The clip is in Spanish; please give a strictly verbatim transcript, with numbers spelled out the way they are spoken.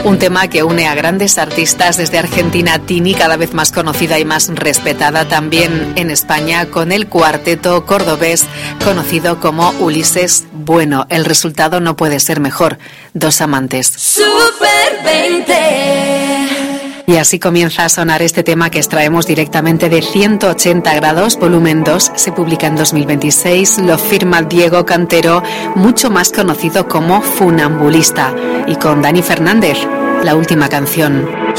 Un tema que une a grandes artistas desde Argentina, Tini, cada vez más conocida y más respetada también en España, con el cuarteto cordobés conocido como Ulises Bueno. El resultado no puede ser mejor. Dos amantes. Super veinte. Y así comienza a sonar este tema que extraemos directamente de ciento ochenta grados, volumen dos, se publica en dos mil veintiséis, lo firma Diego Cantero, mucho más conocido como Funambulista, y con Dani Fernández, la última canción.